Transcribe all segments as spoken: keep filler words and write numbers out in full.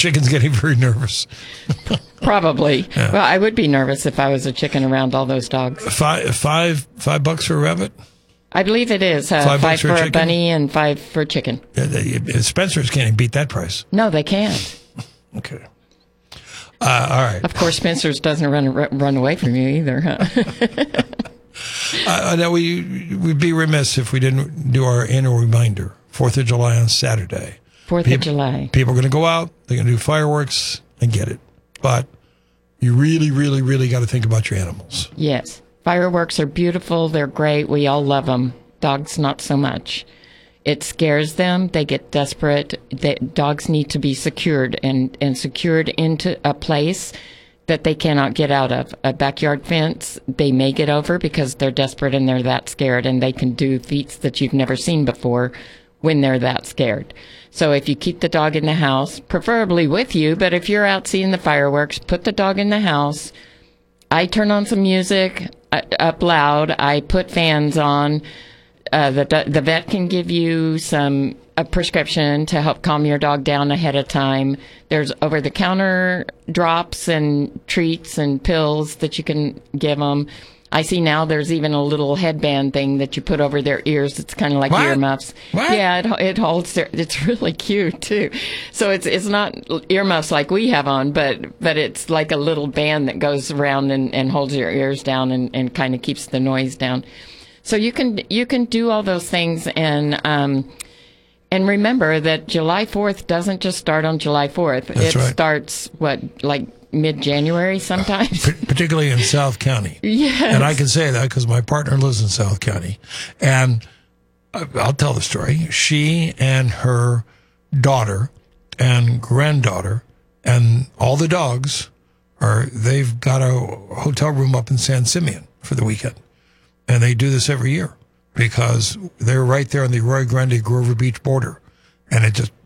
chicken's getting very nervous. Probably. Yeah. Well, I would be nervous if I was a chicken around all those dogs. Five, five, five bucks for a rabbit? I believe it is. Uh, Five five bucks for for a a chicken? bunny and five for chicken. Yeah, they, Spencer's can't even beat that price. No, they can't. Okay. Uh, all right. Of course, Spencer's doesn't run run away from you either, huh? uh, now, we, we'd be remiss if we didn't do our annual reminder. Fourth of July on Saturday. Fourth people, of July. People are going to go out. They're going to do fireworks. I get it. But you really, really, really got to think about your animals. Yes. Fireworks are beautiful. They're great. We all love them. Dogs, not so much. It scares them. They get desperate. They, dogs need to be secured and, and secured into a place that they cannot get out of. A backyard fence, they may get over because they're desperate and they're that scared, and they can do feats that you've never seen before when they're that scared. So if you keep the dog in the house, preferably with you, but if you're out seeing the fireworks, put the dog in the house. I turn on some music uh, up loud. I put fans on. Uh, the the vet can give you some a prescription to help calm your dog down ahead of time. There's over-the-counter drops and treats and pills that you can give them. I see now there's even a little headband thing that you put over their ears. It's kind of like What? earmuffs. What? Yeah, it, it holds their, it's really cute too. So it's, it's not earmuffs like we have on, but, but it's like a little band that goes around and, and holds your ears down and, and kind of keeps the noise down. So you can, you can do all those things, and, um, and remember that July fourth doesn't just start on July fourth. That's it right. starts, what, like mid-January sometimes? P- particularly in South County. Yes. And I can say that because my partner lives in South County. And I- I'll tell the story. She and her daughter and granddaughter and all the dogs are, they've got a hotel room up in San Simeon for the weekend. And they do this every year because they're right there on the Arroyo Grande Grover Beach border. And it just,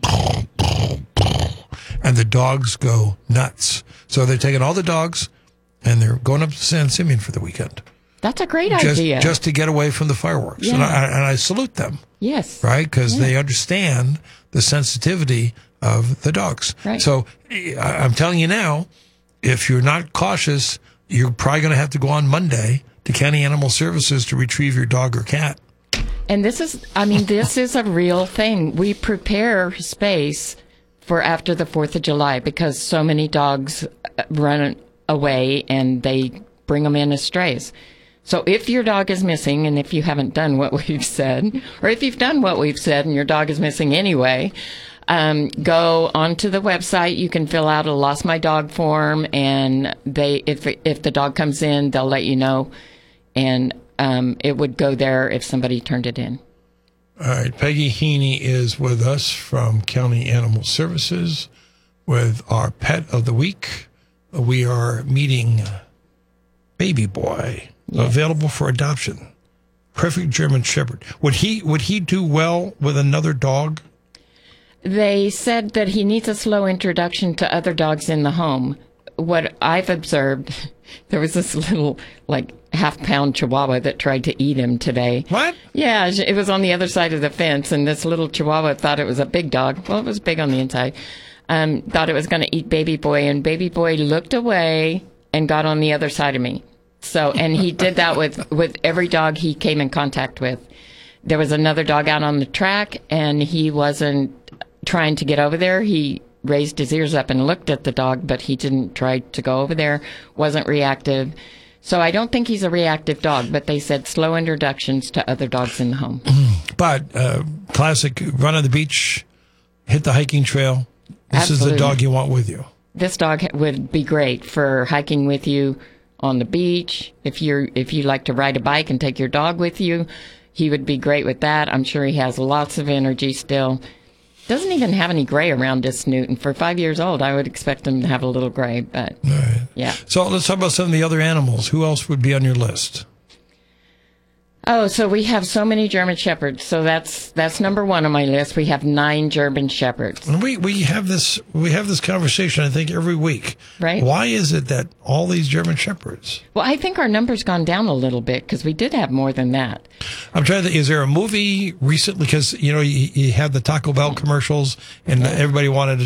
and the dogs go nuts. So they're taking all the dogs and they're going up to San Simeon for the weekend. That's a great Just, idea. just to get away from the fireworks. Yeah. And, I, and I salute them, Yes. right? Because Yeah. they understand the sensitivity of the dogs. Right. So I- I'm telling you now, if you're not cautious, you're probably going to have to go on Monday to County Animal Services to retrieve your dog or cat. And this is, I mean, this is a real thing. We prepare space for after the fourth of July because so many dogs run away and they bring them in as strays. So if your dog is missing, and if you haven't done what we've said, or if you've done what we've said and your dog is missing anyway, um, go onto the website. You can fill out a Lost My Dog form, and they, if if the dog comes in, they'll let you know, and um, it would go there if somebody turned it in. All right. Peggy Heaney is with us from County Animal Services with our pet of the week. We are meeting Baby Boy, Yes. available for adoption. Perfect German Shepherd. Would he would he do well with another dog? They said that he needs a slow introduction to other dogs in the home. What I've observed, there was this little, like, half-pound Chihuahua that tried to eat him today. What? Yeah, it was on the other side of the fence, and this little Chihuahua thought it was a big dog. Well, it was big on the inside. Um, thought it was going to eat Baby Boy, and Baby Boy looked away and got on the other side of me. So, and he did that with, with every dog he came in contact with. There was another dog out on the track, and he wasn't trying to get over there. He raised his ears up and looked at the dog, but he didn't try to go over there, wasn't reactive. So I don't think he's a reactive dog, but they said slow introductions to other dogs in the home. But uh, classic, run on the beach, hit the hiking trail. This Absolutely. is the dog you want with you. This dog would be great for hiking with you on the beach. If you're if you like to ride a bike and take your dog with you, he would be great with that. I'm sure he has lots of energy still. Doesn't even have any gray around his snoot, and for five years old, I would expect him to have a little gray, but All right. yeah. So let's talk about some of the other animals. Who else would be on your list? Oh, so we have so many German Shepherds. So that's that's number one on my list. We have nine German Shepherds. And we, we have this we have this conversation, I think, every week. Right. Why is it that all these German Shepherds? Well, I think our number's gone down a little bit because we did have more than that. I'm trying to think, is there a movie recently? Because, you know, you, you had the Taco Bell commercials and everybody wanted to